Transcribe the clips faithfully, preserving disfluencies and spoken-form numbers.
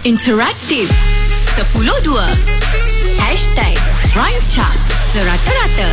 Interaktif sepuluh dua. Hashtag Rancak Serata-Rata.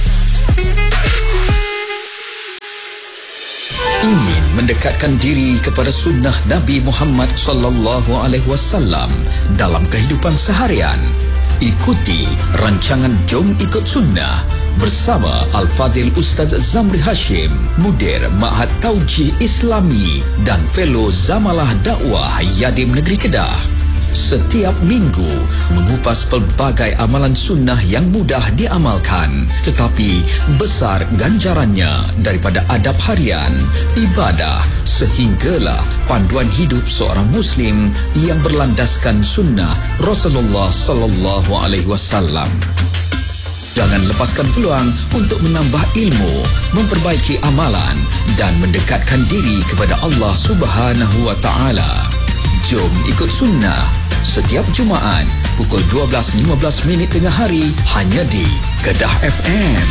Ingin mendekatkan diri kepada sunnah Nabi Muhammad sallallahu alaihi wasallam dalam kehidupan seharian? Ikuti rancangan Jom Ikut Sunnah bersama Al-Fadhil Ustaz Zamri Hashim, Mudir Ma'had Taujih Islami dan Fellow Zamalah Dakwah Yadim Negeri Kedah. Setiap minggu mengupas pelbagai amalan sunnah yang mudah diamalkan tetapi besar ganjarannya, daripada adab harian, ibadah sehinggalah panduan hidup seorang Muslim yang berlandaskan sunnah Rasulullah sallallahu alaihi wasallam. Jangan lepaskan peluang untuk menambah ilmu, memperbaiki amalan dan mendekatkan diri kepada Allah Subhanahu wa taala. Jom Ikut Sunnah setiap Jumaat pukul dua belas lima belas minit tengah hari hanya di Kedah F M.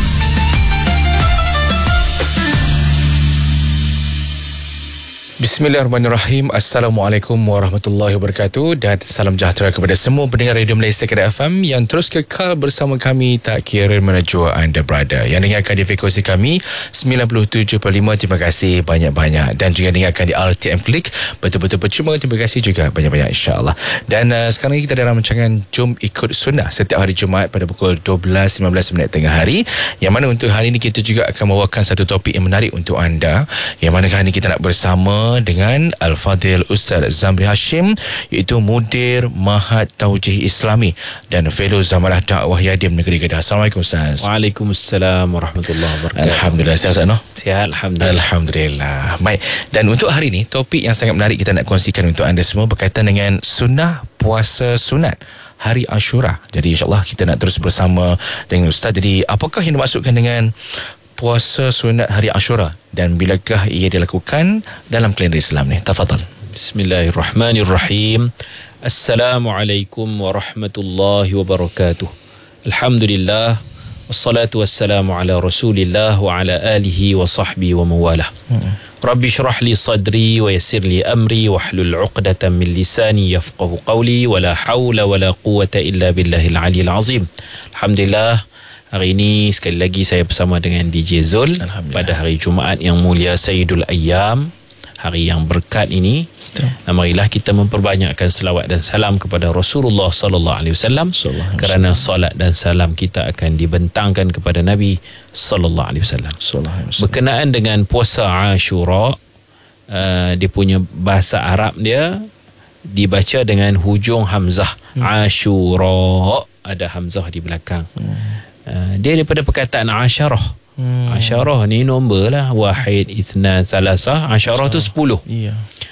Bismillahirrahmanirrahim. Assalamualaikum warahmatullahi wabarakatuh dan salam sejahtera kepada semua pendengar Radio Malaysia Kedah F M yang terus kekal bersama kami tak kira mana jua anda berada. Yang dengarkan di frekuensi kami sembilan puluh tujuh perpuluhan lima, terima kasih banyak-banyak, dan juga dengarkan di R T M Klik, betul-betul percuma, terima kasih juga banyak-banyak insya-Allah. Dan uh, sekarang ini kita dalam rancangan Jom Ikut Sunnah setiap hari Jumaat pada pukul dua belas lima belas minit tengah hari, yang mana untuk hari ini kita juga akan membawakan satu topik yang menarik untuk anda, yang mana kali ini kita nak bersama dengan Al-Fadhil Ustaz Zamri Hashim, iaitu Mudir Ma'had Taujih Islami dan Fellow Zamalah Dakwah Yadim Negeri Kedah. Assalamualaikum Ustaz. Waalaikumsalam warahmatullahi wabarakatuh. Alhamdulillah, sihat Ustaz, no? Sihat, Alhamdulillah. Alhamdulillah. Baik, dan untuk hari ini topik yang sangat menarik kita nak kongsikan untuk anda semua berkaitan dengan sunnah puasa sunat Hari Ashura. Jadi insyaAllah kita nak terus bersama dengan Ustaz. Jadi apakah yang dimaksudkan dengan puasa sunat Hari Ashura dan bilakah ia dilakukan dalam kalender Islam ni? Tafadhal. Bismillahirrahmanirrahim. Assalamualaikum warahmatullahi wabarakatuh. Alhamdulillah, wassalatu wassalamu ala Rasulillah wa ala alihi wa sahbihi wa mawalah. Hmm. Rabbi syrah li sadri wa yassir li amri wa hlul 'uqdatam min lisani yafqahu qawli wa la hawla wa la quwwata illa billahil aliyyil azim. Alhamdulillah, hari ini sekali lagi saya bersama dengan D J Zul pada hari Jumaat yang mulia Sayyidul Ayyam, hari yang berkat ini. Betul. Marilah kita memperbanyakkan selawat dan salam kepada Rasulullah sallallahu alaihi wasallam, kerana solat dan salam kita akan dibentangkan kepada Nabi sallallahu alaihi wasallam. Berkenaan dengan puasa Ashura, uh, dia punya bahasa Arab dia dibaca dengan hujung hamzah. hmm. Ashura, ada hamzah di belakang. hmm. Uh, dia daripada perkataan asyarah. hmm. Asyarah ni nombor lah, wahid, ithnan, thalasah. Asyarah tu sepuluh. Iya.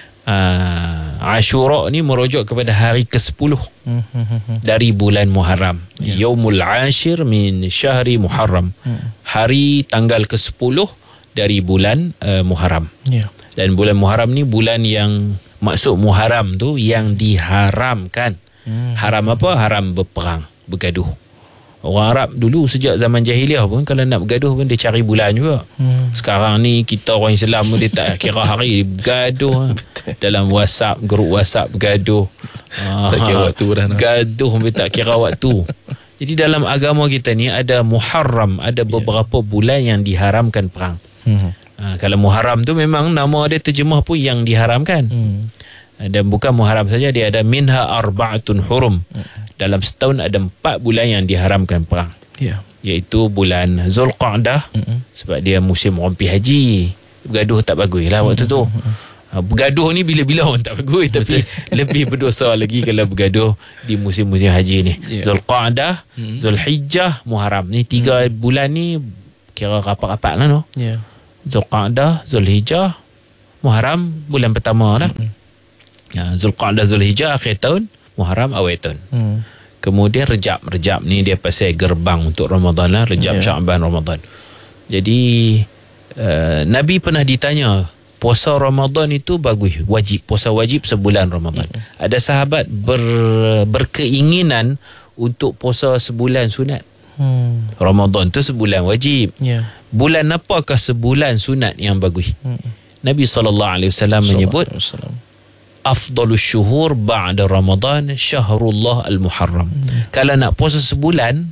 uh, Ashura ni merujuk kepada hari ke sepuluh hmm. dari bulan Muharram. yeah. Yaumul ashir min syahri Muharram. hmm. Hari tanggal ke sepuluh dari bulan uh, Muharram. yeah. Dan bulan Muharram ni bulan yang, maksud Muharram tu yang diharamkan. hmm. Haram apa? Haram berperang, bergaduh. Orang Arab dulu sejak zaman jahiliah pun kalau nak bergaduh pun dia cari bulan juga. Hmm. Sekarang ni kita orang Islam pun dia tak kira hari, dia bergaduh dalam WhatsApp, grup WhatsApp bergaduh. Tak kira waktu dah. Gaduh dia tak kira waktu. Jadi dalam agama kita ni ada Muharram, ada beberapa bulan yang diharamkan perang. Hmm. Ha, kalau Muharram tu memang nama dia terjemah pun yang diharamkan. Hmm. Dan bukan Muharram saja, dia ada minha arba'atun hurum. Hmm. Dalam setahun ada empat bulan yang diharamkan perang. Ya. Iaitu bulan Zulqa'dah, mm-hmm. sebab dia musim rompi haji. Bergaduh tak bagus lah waktu tu. Mm-hmm. Bergaduh ni bila-bila pun tak bagus, tapi lebih berdosa lagi kalau bergaduh di musim-musim haji ni. Yeah. Zulqa'dah, mm-hmm. Zulhijjah, Muharram. Ni tiga mm-hmm. bulan ni kira rapat-rapat lah, no? Yeah. Zulqa'dah, Zulhijjah, Muharram bulan pertama lah. Mm-hmm. Ya, Zulqa'dah, Zulhijjah akhir tahun, Muharram awal tahun. Hmm. Kemudian Rejab. Rejab ni dia pasal gerbang untuk Ramadan lah. Rejab, yeah. Sya'ban, Ramadan. Jadi uh, Nabi pernah ditanya, puasa Ramadan itu bagus, wajib. Puasa wajib sebulan Ramadan. Hmm. Ada sahabat ber, berkeinginan untuk puasa sebulan sunat. Hmm. Ramadan tu sebulan wajib. Yeah. Bulan apakah sebulan sunat yang bagus? Hmm. Nabi sallallahu alaihi wasallam menyebut afdalus syuhur ba'da Ramadan syahrullah al-Muharram. Hmm. Kalau nak puasa sebulan,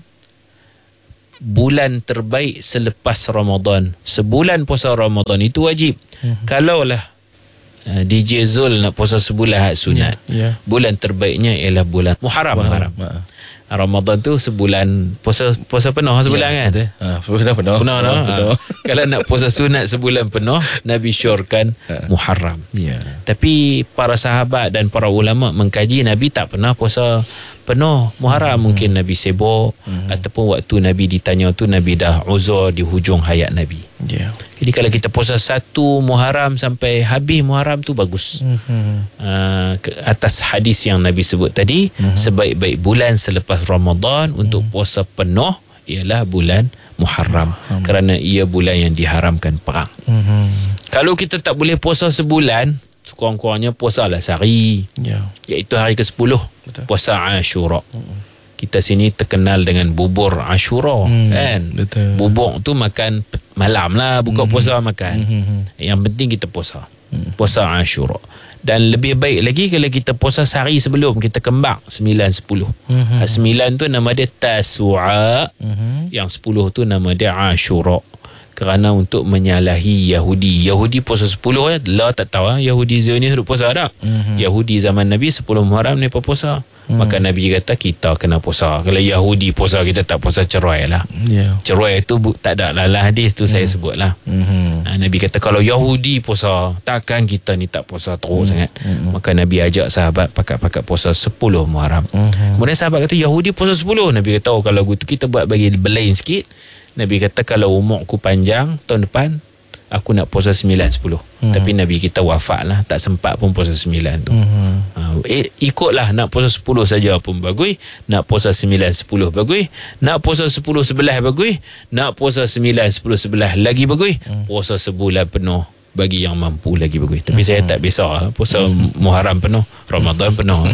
bulan terbaik selepas Ramadan. Sebulan puasa Ramadan itu wajib. Hmm. Kalaulah uh, D J Zul nak puasa sebulan sunat. Yeah, yeah. Bulan terbaiknya ialah bulan Muharram. Muharram. Muharram. Ramadan tu sebulan puasa puasa penuh sebulan ya, kan? Ha, penuh penuh. Penuh, penuh, penuh. Ha. Kalau nak puasa sunat sebulan penuh, Nabi syorkan ha. Muharram. Ya. Tapi para sahabat dan para ulama mengkaji, Nabi tak pernah puasa penuh Muharram. Hmm. Mungkin Nabi sibuk hmm. ataupun waktu Nabi ditanya tu Nabi dah uzur di hujung hayat Nabi. Ya. Jadi kalau kita puasa satu Muharram sampai habis Muharram tu bagus. Hmm. Uh, ke atas hadis yang Nabi sebut tadi, hmm. sebaik-baik bulan selepas Ramadan hmm. untuk puasa penuh ialah bulan Muharram, hmm. kerana ia bulan yang diharamkan perang. Hmm. Kalau kita tak boleh puasa sebulan, sekurang-kurangnya puasalah sehari, ya. Iaitu hari ke sepuluh. Betul. Puasa Ashura. Hmm. Kita sini terkenal dengan bubur Ashura, hmm, kan? Betul. Bubur tu makan malam lah, buka hmm. puasa makan. Hmm. Yang penting kita puasa. Hmm. Puasa Ashura. Dan lebih baik lagi kalau kita puasa sehari sebelum, kita kembang sembilan sepuluh. Hmm. sembilan tu nama dia Tasu'a, hmm. yang sepuluh tu nama dia Ashura. Kerana untuk menyalahi Yahudi. Yahudi puasa sepuluh ya, Allah tak tahu Yahudi Zionis duduk puasa tak? Mm-hmm. Yahudi zaman Nabi sepuluh Muharram mereka puasa. Mm. Maka Nabi kata kita kena puasa. Kalau Yahudi puasa, kita tak puasa, cerai lah. Yeah. Cerai tu tak ada lah hadis tu mm. saya sebut lah. Mm-hmm. Ha, Nabi kata kalau Yahudi puasa, takkan kita ni tak puasa terus mm. sangat. Mm-hmm. Maka Nabi ajak sahabat pakat-pakat puasa sepuluh Muharram. Mm-hmm. Kemudian sahabat kata Yahudi puasa sepuluh. Nabi kata oh kalau gitu kita buat bagi berlain sikit. Nabi kata kalau umurku panjang tahun depan aku nak puasa sembilan sepuluh. Hmm. Tapi Nabi kita wafat lah, tak sempat pun puasa sembilan tu. Hmm. Ha, eh, ikutlah, nak puasa sepuluh saja pun bagus, nak puasa sembilan sepuluh bagus, nak puasa sepuluh sebelah bagus, nak puasa sembilan sepuluh sebelah lagi bagus. Hmm. Puasa sebulan penuh bagi yang mampu lagi bagus. Tapi hmm. saya tak biasa puasa hmm. Muharram penuh, Ramadan penuh.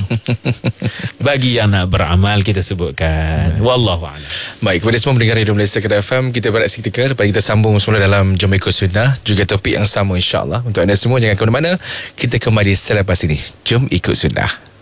Bagi yang nak beramal kita sebutkan. Wallahu a'lam. Baik, kepada semua pendengar Radio Malaysia Kedah F M, kita berehat seketika lepas kita sambung semula dalam Jom Ikut Sunnah, juga topik yang sama insya-Allah. Untuk anda semua jangan ke mana-mana, kita kembali selepas ini. Jom Ikut Sunnah.